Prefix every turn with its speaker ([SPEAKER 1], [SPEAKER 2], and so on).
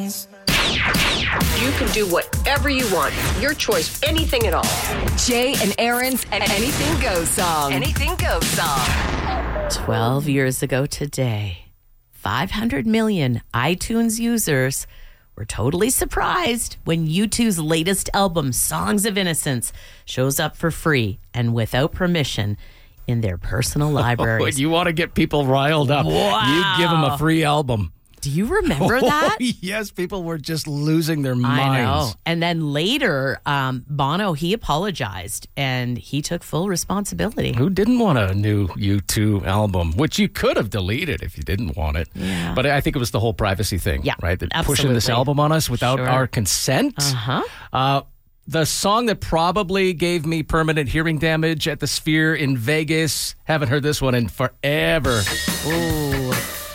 [SPEAKER 1] You can do whatever you want. Your choice, anything at all.
[SPEAKER 2] Jay and Aaron's Anything Goes song. Anything Goes song.
[SPEAKER 3] 12 years ago today, 500 million iTunes users were totally surprised when U2's latest album, Songs of Innocence, shows up for free and without permission in their personal libraries.
[SPEAKER 4] You want to get people riled up.
[SPEAKER 3] Wow.
[SPEAKER 4] You give them a free album.
[SPEAKER 3] Do you remember that?
[SPEAKER 4] Yes, people were just losing their
[SPEAKER 3] I know.
[SPEAKER 4] minds.
[SPEAKER 3] And then later, Bono, he apologized and he took full responsibility.
[SPEAKER 4] Who didn't want a new U2 album, which you could have deleted if you didn't want it.
[SPEAKER 3] Yeah.
[SPEAKER 4] But I think it was the whole privacy thing,
[SPEAKER 3] Yeah,
[SPEAKER 4] right? That
[SPEAKER 3] absolutely.
[SPEAKER 4] pushing this album on us without
[SPEAKER 3] Sure.
[SPEAKER 4] our consent. The song that probably gave me permanent hearing damage at the Sphere in Vegas. Haven't heard this one in forever.
[SPEAKER 3] Ooh.